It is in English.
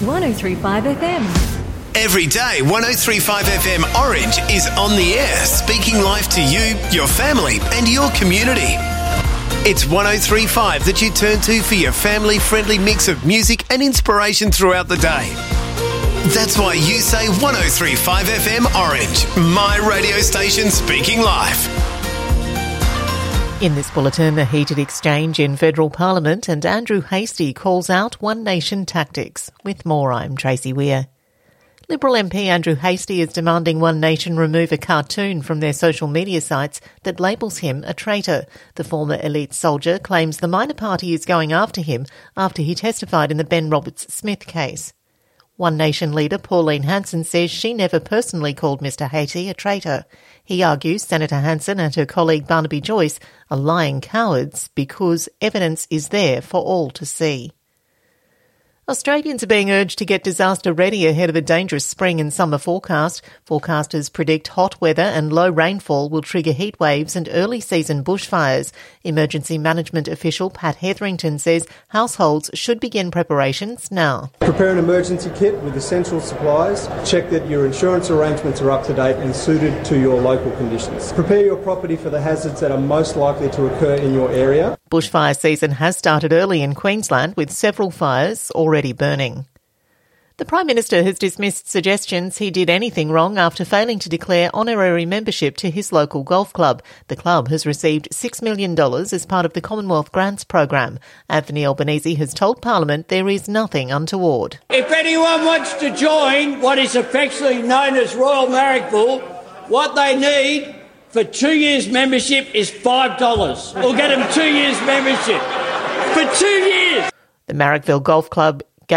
103.5 FM. Every day, 103.5 FM Orange is on the air, speaking life to you, your family and your community. It's 103.5 that you turn to for your family-friendly mix of music and inspiration throughout the day. That's why you say 103.5 FM Orange, my radio station speaking life. In this bulletin, a heated exchange in federal parliament and Andrew Hastie calls out One Nation tactics. With more, I'm Tracy Weir. Liberal MP Andrew Hastie is demanding One Nation remove a cartoon from their social media sites that labels him a traitor. The former elite soldier claims the minor party is going after him after he testified in the Ben Roberts-Smith case. One Nation leader Pauline Hanson says she never personally called Mr Hastie a traitor. He argues Senator Hanson and her colleague Barnaby Joyce are lying cowards because evidence is there for all to see. Australians are being urged to get disaster ready ahead of a dangerous spring and summer forecast. Forecasters predict hot weather and low rainfall will trigger heat waves and early season bushfires. Emergency management official Pat Hetherington says households should begin preparations now. Prepare an emergency kit with essential supplies. Check that your insurance arrangements are up to date and suited to your local conditions. Prepare your property for the hazards that are most likely to occur in your area. Bushfire season has started early in Queensland with several fires already burning. The Prime Minister has dismissed suggestions he did anything wrong after failing to declare honorary membership to his local golf club. The club has received $6 million as part of the Commonwealth Grants program. Anthony Albanese has told Parliament there is nothing untoward. If anyone wants to join what is affectionately known as Royal Marrickville, what they need for 2 years membership is $5. We'll get them 2 years membership. For 2 years! The Marrickville Golf Club